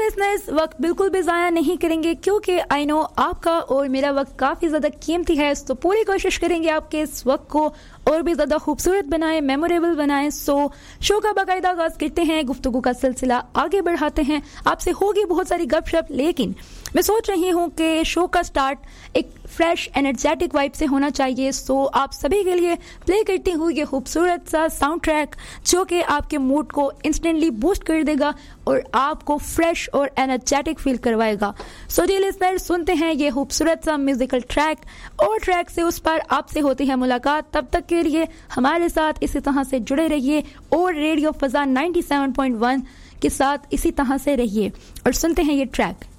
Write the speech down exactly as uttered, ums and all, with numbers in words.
Listeners, वक्त बिल्कुल भी ज़ाया नहीं करेंगे क्योंकि आई नो आपका और मेरा वक्त काफ़ी ज़्यादा कीमती है, तो पूरी कोशिश करेंगे आपके इस वक्त को और भी ज़्यादा खूबसूरत बनाएं, मेमोरेबल बनाएं। सो शो का बाकायदा आगाज़ करते हैं, गुफ्तगू का सिलसिला आगे बढ़ाते हैं। आपसे होगी बहुत सारी गपशप, लेकिन मैं सोच रही हूँ कि शो का स्टार्ट एक फ्रेश एनर्जेटिक वाइब से होना चाहिए। सो आप सभी के लिए प्ले करती हूँ ये खूबसूरत सा साउंड ट्रैक जो कि आपके मूड को इंस्टेंटली बूस्ट कर देगा और आपको फ्रेश और एनर्जेटिक फील करवाएगा। सो जी लिसनर, सुनते हैं ये खूबसूरत सा म्यूजिकल ट्रैक और ट्रैक से उस पर आपसे होती है मुलाकात। तब तक के लिए हमारे साथ इसी तरह से जुड़े रहिए और radio फजा ninety seven point one के साथ इसी तरह से रहिए और सुनते हैं ये ट्रैक।